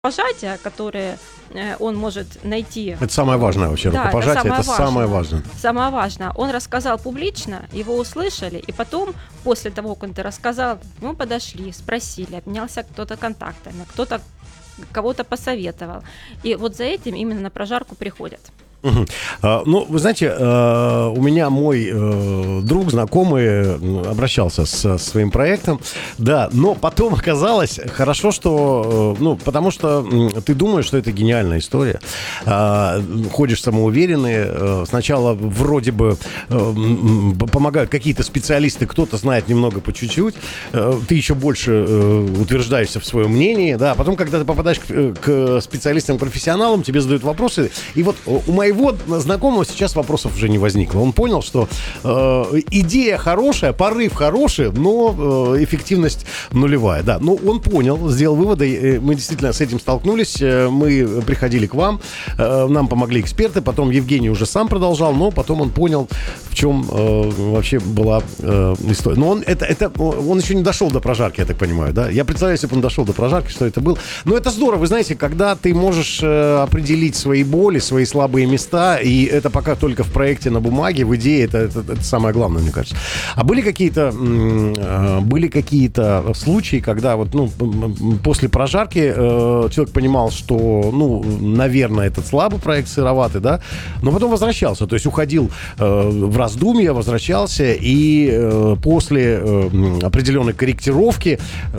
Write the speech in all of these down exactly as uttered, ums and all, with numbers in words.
Пожатия, которые э, он может найти. Это самое важное вообще. Да, Рукопожатие это это самое самое важное. важное. Самое важное. Он рассказал публично, его услышали, и потом, после того, как он это рассказал, мы подошли, спросили, обменялся кто-то контактами, кто-то кого-то посоветовал. И вот за этим именно на прожарку приходят. Угу. А, ну, вы знаете, э, у меня мой э, друг, знакомый, обращался со своим проектом, да, но потом оказалось хорошо, что, э, ну, потому что э, ты думаешь, что это гениальная история, э, ходишь самоуверенный, э, сначала вроде бы э, помогают какие-то специалисты, кто-то знает немного по чуть-чуть, э, ты еще больше э, утверждаешься в своем мнении, да, а потом, когда ты попадаешь к, к специалистам-профессионалам, тебе задают вопросы, и вот у моей его знакомого сейчас вопросов уже не возникло. Он понял, что э, идея хорошая, порыв хороший, но э, эффективность нулевая. Да, но он понял, сделал выводы. Э, мы действительно с этим столкнулись. Э, мы приходили к вам, э, нам помогли эксперты. Потом Евгений уже сам продолжал, но потом он понял, в чем э, вообще была э, история. Но он, это, это, он еще не дошел до прожарки, я так понимаю. Да? Я представляю, если бы он дошел до прожарки, что это было. Но это здорово, вы знаете, когда ты можешь э, определить свои боли, свои слабые места, и это пока только в проекте на бумаге, в идее, это, это, это самое главное, мне кажется. А были какие-то, были какие-то случаи, когда вот, ну, после прожарки э, человек понимал, что, ну, наверное, этот слабый проект, сыроватый, да, но потом возвращался, то есть уходил э, в раздумья, возвращался, и э, после э, определенной корректировки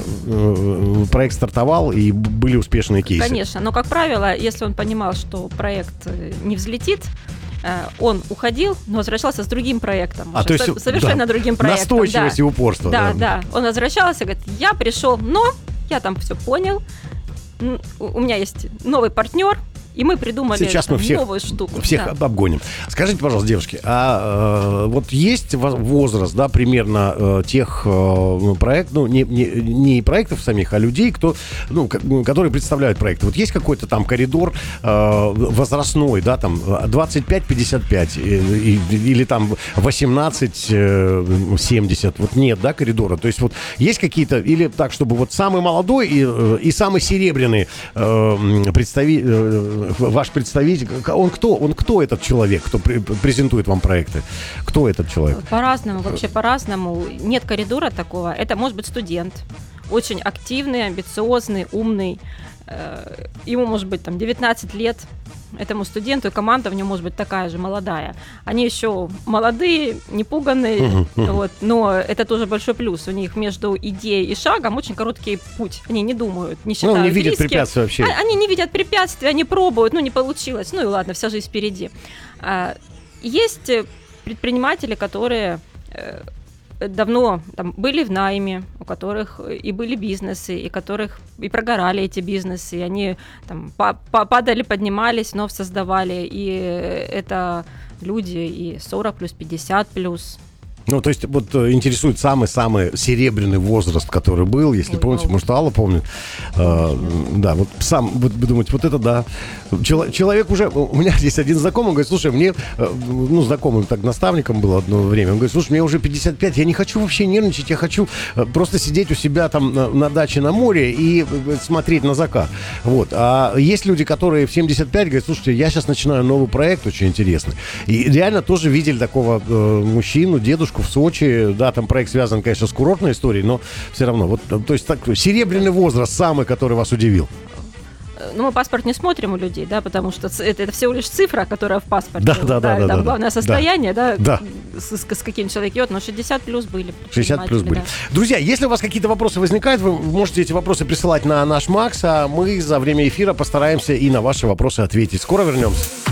э, проект стартовал, и были успешные кейсы. Конечно, но, как правило, если он понимал, что проект не взлетит, он уходил, но возвращался с другим проектом. А, то есть, совершенно да, другим проектом. Настойчивость да. и упорство. Да, да, да. Он возвращался, говорит, я пришел, но я там все понял, у меня есть новый партнер, и мы придумали Сейчас мы всех, новую штуку. Всех да. обгоним. Скажите, пожалуйста, девушки, а э, вот есть возраст, да, примерно э, тех э, проектов, ну, не, не, не проектов самих, а людей, кто, ну, которые представляют проекты. Вот есть какой-то там коридор э, возрастной, да, там двадцать пять пятьдесят пять или, или там восемнадцать семьдесят. Вот нет, да, коридора. То есть вот есть какие-то, или так, чтобы вот самый молодой и, и самый серебряный э, представитель, ваш представитель, он кто? Он кто этот человек, кто презентует вам проекты? Кто этот человек? По-разному, вообще по-разному. Нет коридора такого. Это может быть студент, очень активный, амбициозный, умный. Ему может быть там девятнадцать лет, этому студенту, и команда в нем может быть такая же, молодая. Они еще молодые, не пуганные, uh-huh, uh-huh. Вот, но это тоже большой плюс. У них между идеей и шагом очень короткий путь. Они не думают, не считают ну, не видят риски. препятствий вообще. Они не видят препятствий, они пробуют, ну не получилось, ну и ладно, вся жизнь впереди. Есть предприниматели, которые давно там были в найме, у которых и были бизнесы, и которых и прогорали эти бизнесы, и они там падали, поднимались, но создавали, и это люди и сорок плюс, пятьдесят плюс. Ну, то есть, вот интересует самый-самый серебряный возраст, который был, если Ой, помните, может, Алла помнит. А, да, вот сам, вы, вы думаете, вот это да. Чело, человек уже, у меня здесь один знакомый, он говорит, слушай, мне, ну, знакомым так наставником было одно время, он говорит, слушай, мне уже пятьдесят пять, я не хочу вообще нервничать, я хочу просто сидеть у себя там на, на даче на море и смотреть на закат. Вот. А есть люди, которые в семьдесят пять говорят, слушайте, я сейчас начинаю новый проект, очень интересный. И реально тоже видели такого э, мужчину, дедушку, в Сочи, да, там проект связан, конечно, с курортной историей, но все равно, вот, то есть так, серебряный возраст самый, который вас удивил. Ну, мы паспорт не смотрим у людей, да, потому что это, это всего лишь цифра, которая в паспорте. Да, да, да. Там да, главное да, состояние, да, да. С, с каким человек идет, но шестьдесят плюс были. шестьдесят плюс были. Да. Друзья, если у вас какие-то вопросы возникают, вы можете эти вопросы присылать на наш Макс, а мы за время эфира постараемся и на ваши вопросы ответить. Скоро вернемся.